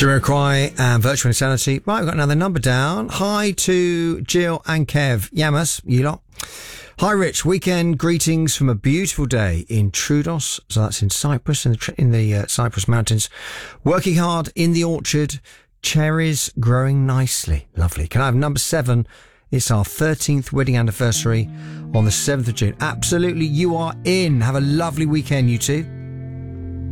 Jamiroquai and Virtual Insanity. Right, we've got another number down. Hi to Jill and Kev. Yamas, you lot. Hi, Rich. Weekend greetings from a beautiful day in Troodos. So that's in Cyprus, in the Cyprus Mountains. Working hard in the orchard. Cherries growing nicely. Lovely. Can I have number 7? It's our 13th wedding anniversary on the 7th of June. Absolutely, you are in. Have a lovely weekend, you two.